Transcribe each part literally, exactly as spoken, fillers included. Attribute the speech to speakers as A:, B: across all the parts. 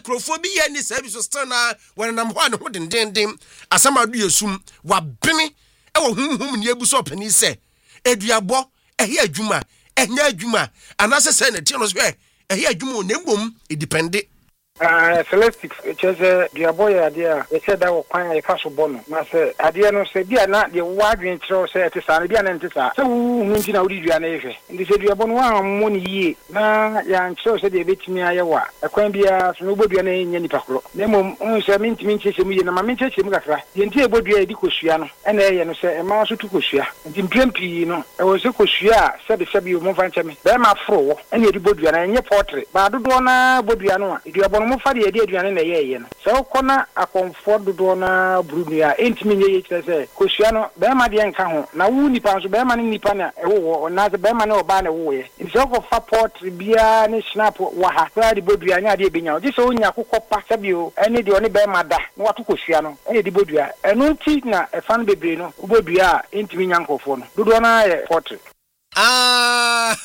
A: krofo bi ye ni service stand na wonam ho an ho dendenden asamadu yesum wa bene e wo humhum ne ebu so pani se eduabo ehe adwuma ehnya adwuma anase se na tie no so e ehe adwuma na mbom e depend
B: Ah, Celestic, just a dear boy idea. They said that was quite a fast bono. Master, idea no said, dear, not the wide range show, say, to Sanabian and Tessa. So, Mintin Audian Ave. And they said, you are born one year. Now, young show said they beat me Iowa. A quambia, nobody and any paco. Nemo, only seven minutes, me and my minutes, Mugafra. The entire body a Dicosiano, and I and say, a mouse to Cosia. And in Pimpy, you know, I was a Cosia, said the Sabi Monfantami. Then my fro, and you body and your portrait. But I don't know Bodiano. If you are born. Fa de de aduane na ye ye no so kona akomfo dodo na brunia entimi ye ye kire koshua no be ma de nka ho na wu nipa so be ma ne nipa na ewo na ze be ma ne oba na wo ye nso ko fa port bia ne snap wa ha fa de bodua nya de benya je so onya kokopa sabio ene de oni be ma da na wato koshua no ene de bodua eno ti na e fan bebre no bodua entimi nya nkofo no dodo na ye port
A: ah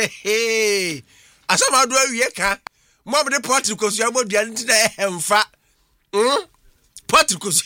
A: asama do awie ka mo be pot kosu abo duan ti na emfa hm pot kosu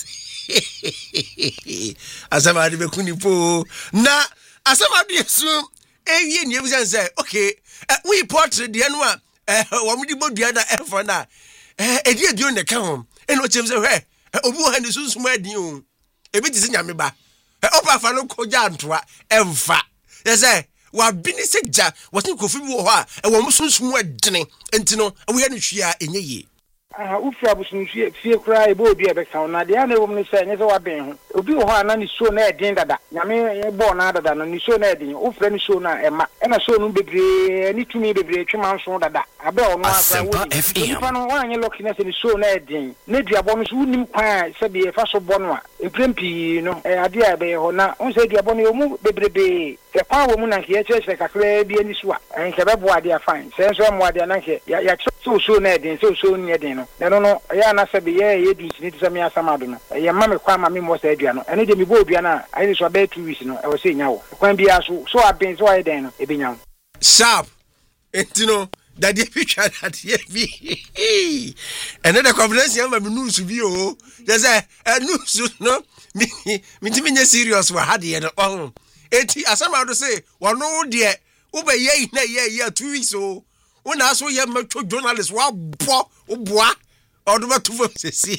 A: asama de be kuni po na asama de yesu ewie ni ebusan say okay we pot de no a wo mo di bodua na emfa na eh edi edi on the kan eno chem say he obu ha ni sunsun adin o ebi ti se nyame ba opa fa no koja antoa emfa ye say wa bini seja watin kofi bi wo ha e wo musunsumu adene entino wo ya no hwia enye ye
B: ah ufi abusunfie fie kura e bo obi e be kan na de ana wo mu se nye se wa ben ho obi wo ha na ni so na edin dada nyame e bo na dada no ni so na edin ufre ni so na ema e na so no bebre ni tumi bebre twema nso dada abe ono asa wo ni pa no wa nye loki na se ni so na edin ne duabo no so unim kwan se be fa so bo no a e prempi no e ade a be ho na on se duabo no mu bebrebe se kwa wo mu na ke che che kakra bi ani so a en ke be bo ade a fine se so mo ade na ke ya ya so so na edin so so ni edin no no no ya na se be ye ye du sini tse me asamado no ye ma me kwa ma me mo se adua no ene de me bo odua na ayi so be two weeks no e wo se nya wo kwan bia so so aben so ayi den no e be nya
A: sharp entino that ye picture that ye bi ene de confidence ya ma me news bi o je say news no mi mi ti me serious wa ha de no oh eti asamado say wono de wo be ye na ye ye two weeks o una aso ye matwo journalist wa bo oboa oduma to fo sesi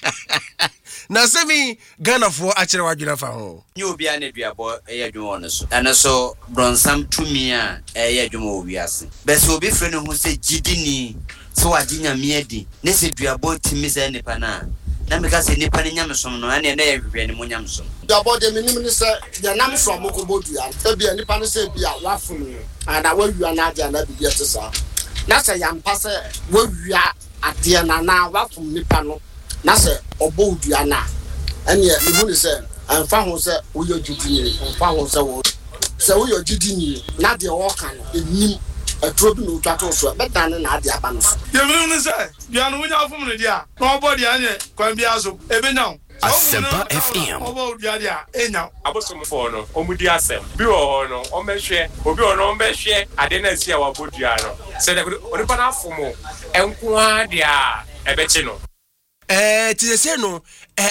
A: na semi Ghana for akere wadwuna fa ho
C: ni obi an aduabo eye adwuma ono so ene so bronsam tumi a eye adwuma obi ase be se obi fre no hu se gidini so waginya miedi ne se duabo timi se nipa na na me ka se nipa ne nyamsom no ane na ye hwehwe ne mo nyamsom
D: duabo de minim ne se de nam from ko bodua e bia nipa ne se bia wafunu ana wawua na adia na bibia tesa na se yampa se wawua ade na na wafum nipa no na se obo dua na ene ne hu ne se anfa ho se woyo jidini anfa ho se wo se woyo jidini na de wo kan enim atro bi no twato so beta ne na ade aba no so
E: ye minu ne se bia no wonya afum ne dia no body anye kwan bia so ebe now
F: Asempa F M.
E: Obo bia dia enya
G: abosom fo no omudi asem bi wo ho no omehwe obi wo no omehwe ade na sia wa bodua no se de odi pa na afomo enko adia ebechi no
A: eh ti se no eh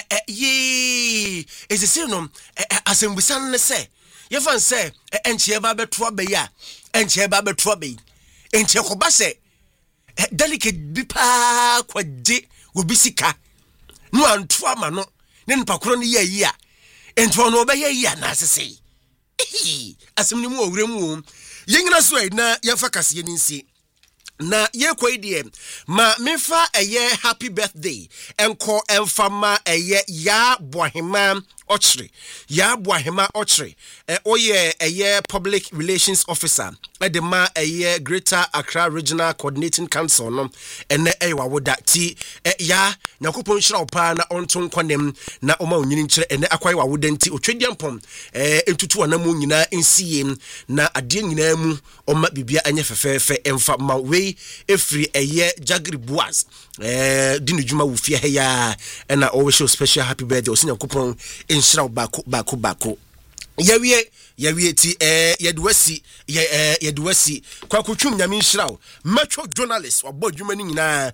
A: ye is se no asembusan ne se ye fan se enche ba beto abeya enche ba beto abeyi enche ko ba se delicate bi pa kwaje obi sika no anto ama no ne npakoro ne ye yi a ento no obe ye yi a na asese asem ni mu owure mu yengina so na ye fa kase ni nsi na ye kwai de ma mefa eye happy birthday enko enfama eye ya bohema ochre ya bohema ochre e oye eye public relations officer edema eye Greater Accra Regional Coordinating Council no ene e wawoda ti ya nyakopon hira opa na onton kwanem na oma onyini nkire ene akwai wawoda nti otwediampom eh entutu wanamu nyina ensiye na ade nyina mu oma bibia anye fefefe emfa ma we efri eye Jagri Boaz eh dinu juma wo fie ya na o show special happy birthday osinyakopon enhira bako bako bako yawie yawie ti eh yedwasi ye eh yedwasi kwa kutwum nyame nhira o matcho journalist wabɔ dwuma ni nyina